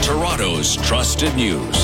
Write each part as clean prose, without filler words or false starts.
Toronto's trusted news.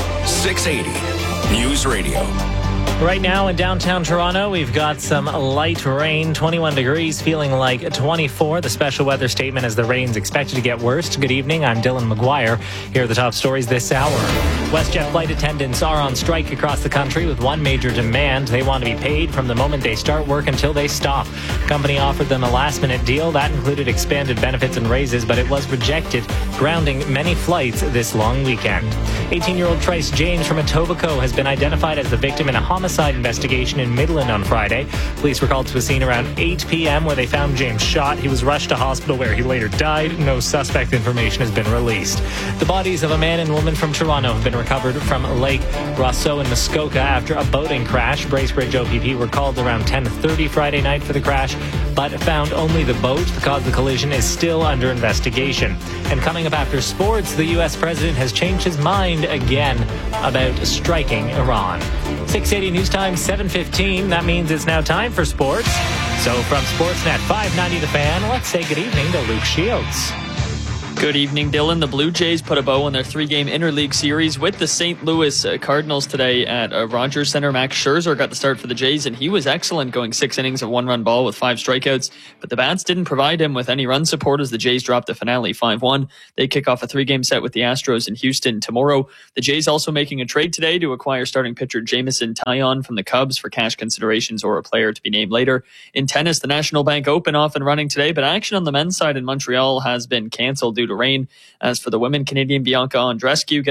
680 News Radio. Right now in downtown Toronto, we've got some light rain, 21 degrees, feeling like 24. The special weather statement as the rain's expected to get worse. Good evening, I'm Dylan McGuire. Here are the top stories this hour. WestJet flight attendants are on strike across the country with one major demand. They want to be paid from the moment they start work until they stop. The company offered them a last-minute deal. That included expanded benefits and raises, but it was rejected, grounding many flights this long weekend. 18-year-old Trice James from Etobicoke has been identified as the victim in a homicide investigation in Midland on Friday. Police were called to a scene around 8 p.m. where they found James shot. He was rushed to hospital where he later died. No suspect information has been released. The bodies of a man and woman from Toronto have been recovered from Lake Rousseau in Muskoka after a boating crash. Bracebridge OPP were called around 10:30 Friday night for the crash, but found only the boat. The cause of the collision is still under investigation. And coming up after sports, the U.S. president has changed his mind again about striking Iran. 680 News Time, 7:15. That means it's now time for sports. So from Sportsnet 590 The Fan, let's say good evening to Luke Shields. Good evening, Dylan. The Blue Jays put a bow on their three-game interleague series with the St. Louis Cardinals today at Rogers Center. Max Scherzer got the start for the Jays, and he was excellent, going 6 innings of one-run ball with 5 strikeouts. But the bats didn't provide him with any run support as the Jays dropped the finale 5-1. They kick off a 3-game set with the Astros in Houston tomorrow. The Jays also making a trade today to acquire starting pitcher Jameson Taillon from the Cubs for cash considerations or a player to be named later. In tennis, the National Bank Open off and running today, but action on the men's side in Montreal has been canceled due to rain. As for the women, Canadian Bianca Andreescu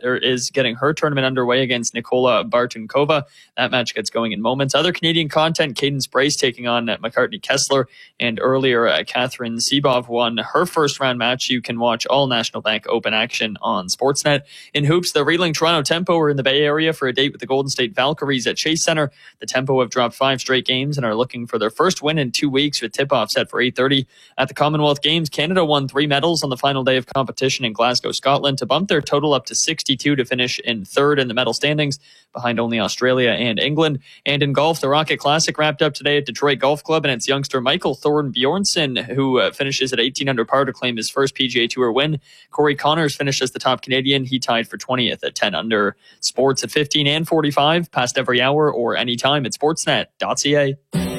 is getting her tournament underway against Nikola Bartunkova. That match gets going in moments. Other Canadian content, Cadence Brace taking on McCartney Kessler, and earlier Catherine Sebov won her first round match. You can watch all National Bank Open action on Sportsnet. In hoops, the reeling Toronto Tempo are in the Bay Area for a date with the Golden State Valkyries at Chase Center. The Tempo have dropped 5 straight games and are looking for their first win in 2 weeks, with tip-off set for 8:30. At the Commonwealth Games, Canada won 3 medals on the final day of competition in Glasgow, Scotland, to bump their total up to 62 to finish in 3rd in the medal standings, behind only Australia and England. And in golf, the Rocket Classic wrapped up today at Detroit Golf Club, and it's youngster Michael Thorne Bjornsson who finishes at 18 under par to claim his first PGA Tour win. Corey Connors finished as the top Canadian. He tied for 20th at 10 under. Sports at 15 and 45, past every hour or anytime at sportsnet.ca.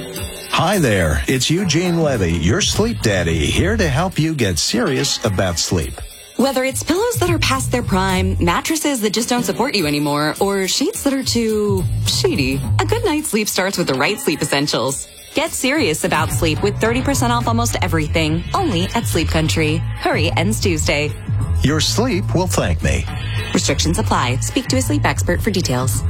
Hi there, it's Eugene Levy, your sleep daddy, here to help you get serious about sleep. Whether it's pillows that are past their prime, mattresses that just don't support you anymore, or sheets that are too sheety, a good night's sleep starts with the right sleep essentials. Get serious about sleep with 30% off almost everything, only at Sleep Country. Hurry, ends Tuesday. Your sleep will thank me. Restrictions apply. Speak to a sleep expert for details.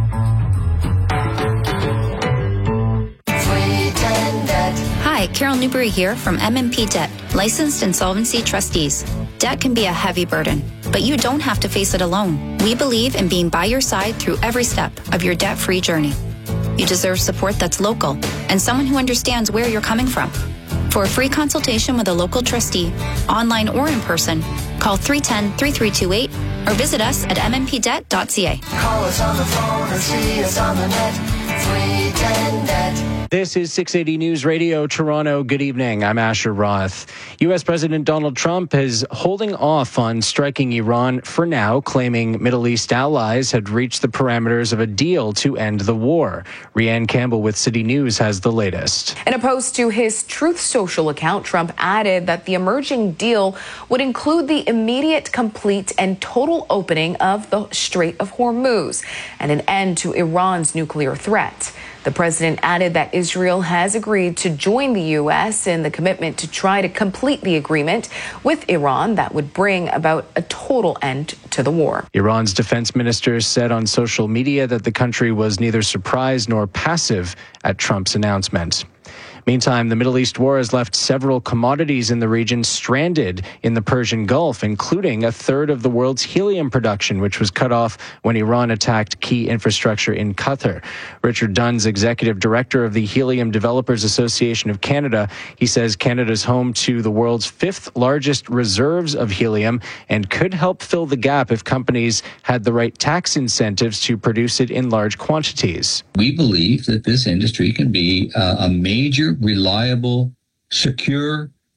Hi, Carol Newberry here from MMP Debt, licensed insolvency trustees. Debt can be a heavy burden, but you don't have to face it alone. We believe in being by your side through every step of your debt-free journey. You deserve support that's local and someone who understands where you're coming from. For a free consultation with a local trustee, online or in person, call 310-3328 or visit us at mmpdebt.ca. Call us on the phone or see us on the net. 310-DEBT. This is 680 News Radio Toronto. Good evening. I'm Asher Roth. U.S. President Donald Trump is holding off on striking Iran for now, claiming Middle East allies had reached the parameters of a deal to end the war. Rianne Campbell with City News has the latest. In a post to his Truth Social account, Trump added that the emerging deal would include the immediate, complete, and total opening of the Strait of Hormuz and an end to Iran's nuclear threat. The president added that Israel has agreed to join the U.S. in the commitment to try to complete the agreement with Iran that would bring about a total end to the war. Iran's defense minister said on social media that the country was neither surprised nor passive at Trump's announcement. Meantime, the Middle East war has left several commodities in the region stranded in the Persian Gulf, including a third of the world's helium production, which was cut off when Iran attacked key infrastructure in Qatar. Richard Dunn's executive director of the Helium Developers Association of Canada, he says Canada's home to the world's 5th largest reserves of helium and could help fill the gap if companies had the right tax incentives to produce it in large quantities. We believe that this industry can be a major, reliable, secure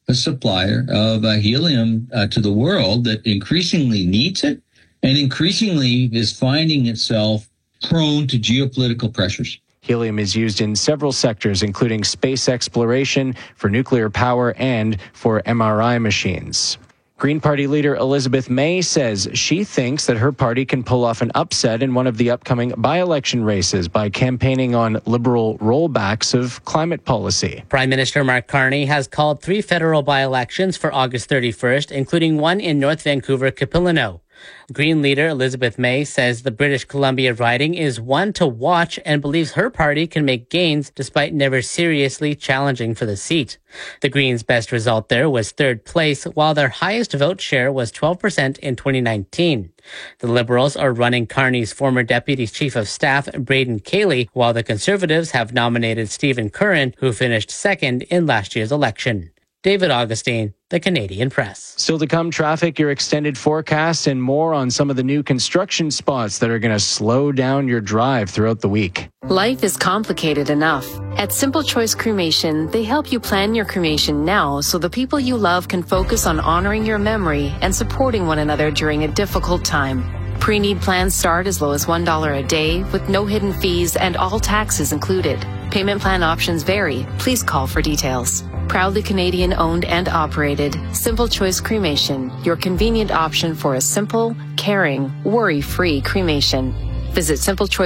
a supplier of helium to the world that increasingly needs it and increasingly is finding itself prone to geopolitical pressures. Helium is used in several sectors, including space exploration, for nuclear power, and for MRI machines. Green Party leader Elizabeth May says she thinks that her party can pull off an upset in one of the upcoming by-election races by campaigning on Liberal rollbacks of climate policy. Prime Minister Mark Carney has called 3 federal by-elections for August 31st, including one in North Vancouver, Capilano. Green leader Elizabeth May says the British Columbia riding is one to watch and believes her party can make gains despite never seriously challenging for the seat. The Greens' best result there was 3rd place, while their highest vote share was 12% in 2019. The Liberals are running Carney's former Deputy Chief of Staff, Braden Cayley, while the Conservatives have nominated Stephen Curran, who finished 2nd in last year's election. David Augustine, The Canadian Press. Still to come, traffic, your extended forecast, and more on some of the new construction spots that are going to slow down your drive throughout the week. Life is complicated enough. At Simple Choice Cremation, they help you plan your cremation now so the people you love can focus on honoring your memory and supporting one another during a difficult time. Pre-need plans start as low as $1 a day with no hidden fees and all taxes included. Payment plan options vary. Please call for details. Proudly Canadian owned and operated, Simple Choice Cremation, your convenient option for a simple, caring, worry-free cremation. Visit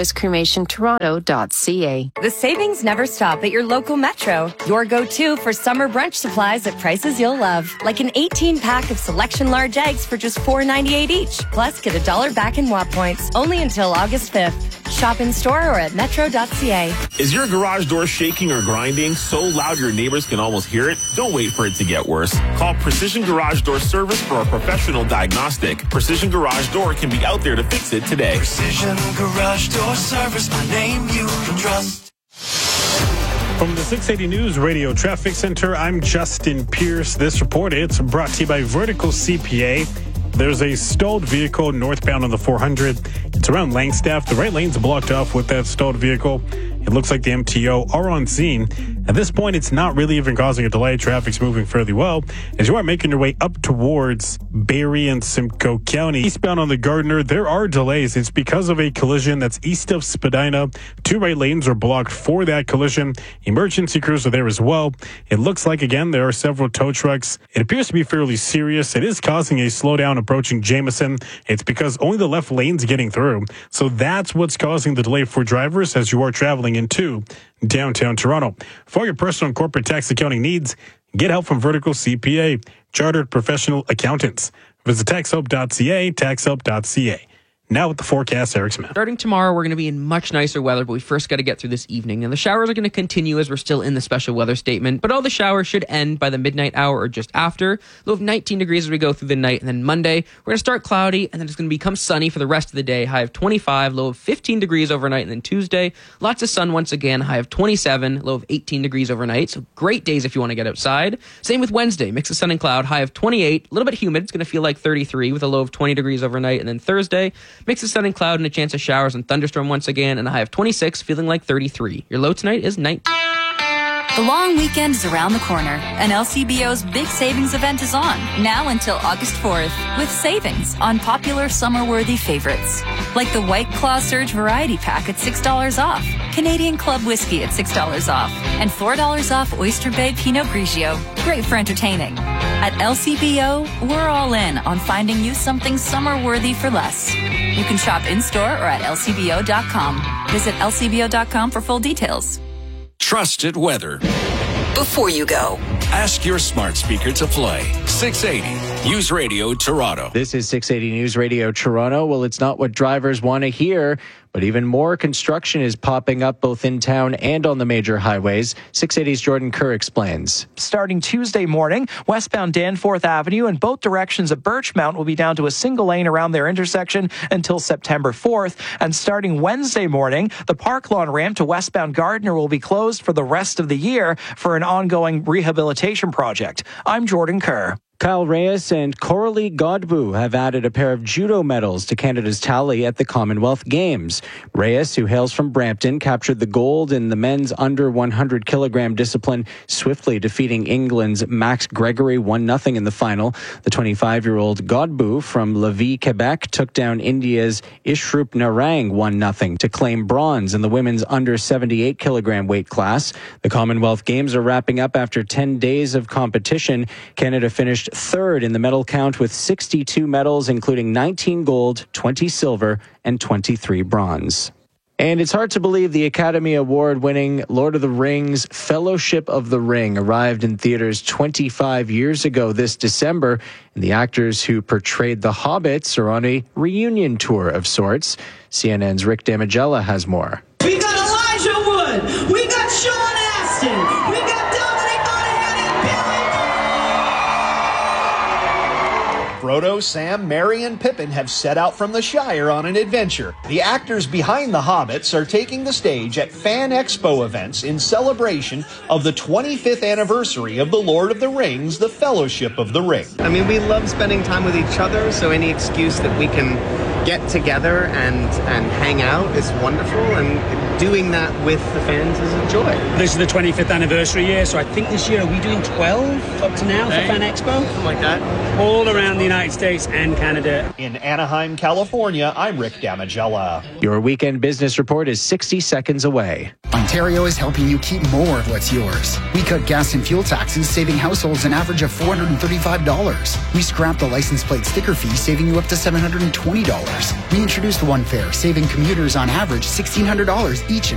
simplechoicecremationtoronto.ca. The savings never stop at your local Metro. Your go-to for summer brunch supplies at prices you'll love. Like an 18-pack of Selection large eggs for just $4.98 each. Plus, get $1 back in WAP points. Only until August 5th. Shop in store or at metro.ca. Is your garage door shaking or grinding so loud your neighbors can almost hear it? Don't wait for it to get worse. Call Precision Garage Door Service for a professional diagnostic. Precision Garage Door can be out there to fix it today. Precision Garage Door Service, a name you can trust. From the 680 News Radio Traffic Center, I'm Justin Pierce. This report, it's brought to you by Vertical CPA. There's a stalled vehicle northbound on the 400. It's around Langstaff. The right lane's blocked off with that stalled vehicle. It looks like the MTO are on scene. At this point, it's not really even causing a delay. Traffic's moving fairly well as you are making your way up towards Barrie and Simcoe County. Eastbound on the Gardiner, there are delays. It's because of a collision that's east of Spadina. 2 right lanes are blocked for that collision. Emergency crews are there as well. It looks like, again, there are several tow trucks. It appears to be fairly serious. It is causing a slowdown approaching Jameson. It's because only the left lane's getting through. So that's what's causing the delay for drivers as you are traveling into downtown Toronto. For your personal and corporate tax accounting needs, get help from Vertical CPA, chartered professional accountants. Visit taxhelp.ca, taxhelp.ca. Now with the forecast, Eric Smith. Starting tomorrow, we're going to be in much nicer weather, but we first got to get through this evening. And the showers are going to continue as we're still in the special weather statement, but all the showers should end by the midnight hour or just after. Low of 19 degrees as we go through the night. And then Monday, we're going to start cloudy, and then it's going to become sunny for the rest of the day. High of 25, low of 15 degrees overnight. And then Tuesday, lots of sun once again. High of 27, low of 18 degrees overnight. So great days if you want to get outside. Same with Wednesday, mix of sun and cloud. High of 28, a little bit humid. It's going to feel like 33 with a low of 20 degrees overnight. And then Thursday, mix of sun and cloud and a chance of showers and thunderstorm once again, and a high of 26, feeling like 33. Your low tonight is 19. The long weekend is around the corner, and LCBO's big savings event is on, now until August 4th, with savings on popular summer-worthy favorites, like the White Claw Surge Variety Pack at $6 off, Canadian Club Whiskey at $6 off, and $4 off Oyster Bay Pinot Grigio. Great for entertaining. At LCBO, we're all in on finding you something summer-worthy for less. You can shop in-store or at lcbo.com. Visit lcbo.com for full details. Trusted weather. Before you go, ask your smart speaker to play 680 News Radio Toronto. This is 680 News Radio Toronto. Well, it's not what drivers want to hear, but even more construction is popping up both in town and on the major highways. 680's Jordan Kerr explains. Starting Tuesday morning, westbound Danforth Avenue in both directions of Birchmount will be down to a single lane around their intersection until September 4th. And starting Wednesday morning, the Park Lawn ramp to westbound Gardiner will be closed for the rest of the year for an ongoing rehabilitation project. I'm Jordan Kerr. Kyle Reyes and Coralie Godbout have added a pair of judo medals to Canada's tally at the Commonwealth Games. Reyes, who hails from Brampton, captured the gold in the men's under 100 kilogram discipline, swiftly defeating England's Max Gregory 1-0 in the final. The 25-year-old Godbout from Lévis, Quebec, took down India's Ishrup Narang 1-0 to claim bronze in the women's under 78 kilogram weight class. The Commonwealth Games are wrapping up after 10 days of competition. Canada finished third in the medal count with 62 medals, including 19 gold, 20 silver, and 23 bronze. And it's hard to believe the Academy Award-winning Lord of the Rings Fellowship of the Ring arrived in theaters 25 years ago this December, and the actors who portrayed the Hobbits are on a reunion tour of sorts. CNN's Rick Damigella has more. We got Elijah Wood, we got Sean Astin, we got Dominic Monaghan and Billy. Frodo, Sam, Merry, and Pippin have set out from the Shire on an adventure. The actors behind the Hobbits are taking the stage at Fan Expo events in celebration of the 25th anniversary of The Lord of the Rings, The Fellowship of the Ring. I mean, we love spending time with each other, so any excuse that we can get together and hang out is wonderful, and doing that with the fans is a joy. This is the 25th anniversary year, so I think this year, are we doing 12 up to now for Fan Expo? Something like that. All around the United States and Canada. In Anaheim, California, I'm Rick Damigella. Your weekend business report is 60 seconds away. Ontario is helping you keep more of what's yours. We cut gas and fuel taxes, saving households an average of $435. We scrapped the license plate sticker fee, saving you up to $720. We introduced One Fare, saving commuters on average $1,600 each